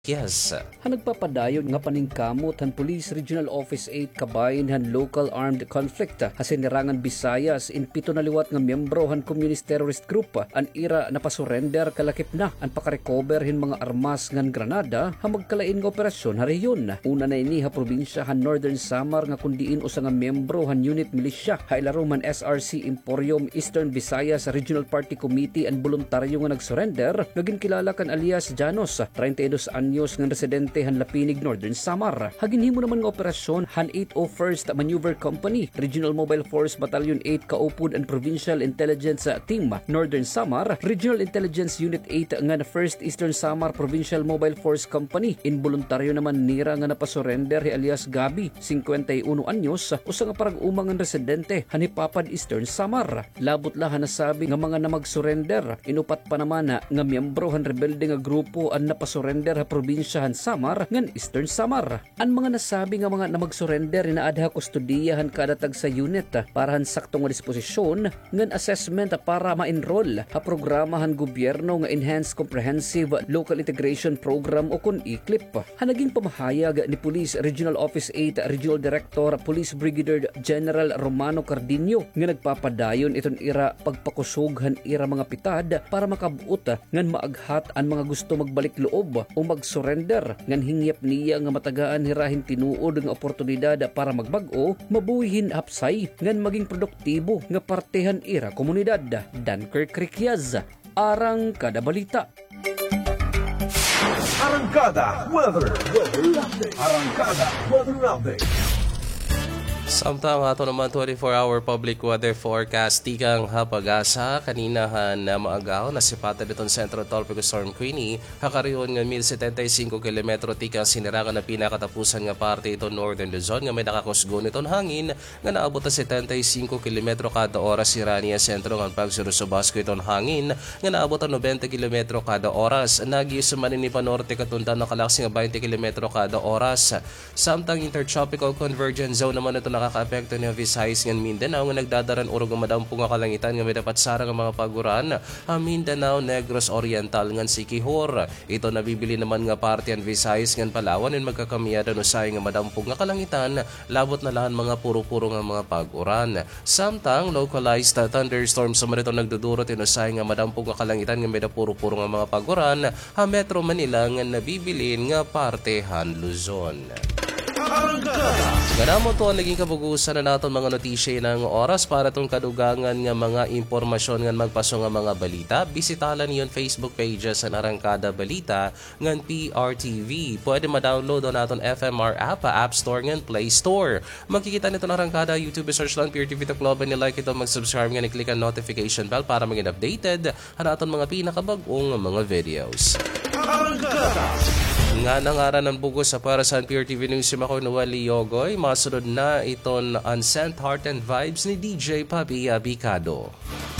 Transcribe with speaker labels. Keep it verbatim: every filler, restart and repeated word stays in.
Speaker 1: Yes.
Speaker 2: Han nagpapadayon nga paningkamot han Police Regional Office eight kabayin han local armed conflict ha sinirangan Visayas in pito na liwat nga miyembro han communist terrorist group an ira napasurrender kalakip na an pakarecover hin mga armas ngan Granada ha magkalain nga operasyon ha rehiyon. Una na ini ha probinsya han Northern Samar nga kundiin usa nga miyembro han unit militia ha ilaro man S R C Emporium Eastern Visayas Regional Party Committee an voluntaryo nga nagsurrender naging kilala kan alias Janos thirty-two anyos ng residente han Lapinig, Northern Samar. Haginhimo naman nga operasyon han eight oh first Maneuver Company, Regional Mobile Force Battalion eight kaupod and Provincial Intelligence Team, Northern Samar, Regional Intelligence Unit eight nga na first Eastern Samar Provincial Mobile Force Company. Involuntaryo naman nira nga napasurrender hi alias Gabi, fifty-one anyos, usa nga parag umang nga residente han Hipapad, Eastern Samar. Labot la han nasabi nga mga namagsurrender. Inupat pa naman nga miyembro han rebelde nga grupo an napasurrender ha probinsyahan Samar ngan Eastern Samar. Ang mga nasabi nga mga namagsurrender inaadha kustudiyahan kadatag sa unit para han sakto nga disposisyon ngan assessment para ma-enroll ha programahan gobyerno nga Enhanced Comprehensive Local Integration Program o kun I C L I P. Ha naging pamahayag ni Police Regional Office eight Regional Director Police Brigadier General Romano Cardinio nga nagpapadayon iton ira pagpakusog han ira mga pitad para makabuot ngan maaghat ang mga gusto magbalik loob o mag surrender ngan hingyap niya nga matagaan hirahin tinuod nga oportunidad para magbag-o mabuhihin hapsay ngan maging produktibo nga partehan ira komunidad. Dunkirk Rikyaz, Arangkada Balita.
Speaker 3: Arangkada Weather. Arangkada Weather Update.
Speaker 1: Samtang ato naman twenty-four hour public weather forecast tikang hapag-asa kaninahan na maagaw na sipatan itong Central Tropical Storm Queenie hakariyon nga one thousand seventy-five kilometro tikang sinirangan na pinakatapusan nga parte ito Northern Luzon nga may nakakusgon itong hangin nga naabot na seventy-five kilometro kada oras siraniya sentro ng pagsurusubasco itong hangin nga naabot na ninety kilometro kada oras nagyos manini pa norte katundan ng kalaksi nga twenty kilometro kada oras. Samtang intertropical convergence zone naman ito nakaka-apekto ni Visayas ngan Mindanao nga nagdadaran urog nga madampong nga kalangitan nga may dapat sara nga mga paguran ha Mindanao, Negros Oriental ngan Siquijor. Ito nabibili naman nga parte ang Visayas ngan Palawan and magkakamiyada no say nga madampong nga kalangitan labot na lahan mga puro-puro nga mga paguran. Samtang localized thunderstorms sa marito nagdudurot ino say nga madampong nga kalangitan nga may da puro-puro nga mga paguran ha Metro Manila nga nabibilin nga parte han Luzon. Ganamo to ang naging kabugusan na naton mga notisya ng oras para itong kadugangan nga mga impormasyon nga magpaso nga mga balita. Bisitalan niyon Facebook pages ng Arangkada Balita ngan P R T V. Pwede ma-download on naton F M R app, App Store ngan Play Store. Makikita nito ng Arangkada YouTube search lang P R T V to Club and like ito mag-subscribe nga ni-click ang notification bell para maging updated ang naton mga pinakabagong mga videos. Nga nangaran ng bugos sa para sa P R T V News si Makoy Noel Yogoy. Masunod na iton Unsent Heart and Vibes ni D J Papi Abicado.